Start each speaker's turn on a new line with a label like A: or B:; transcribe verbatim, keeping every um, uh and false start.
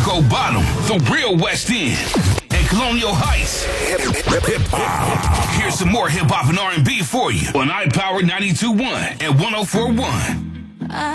A: Cocoa Bottom, the real West End, and Colonial Heights. Hip, hip, hip hop. Here's some more hip hop and R and B for you on iPower ninety-two point one and one oh four point one.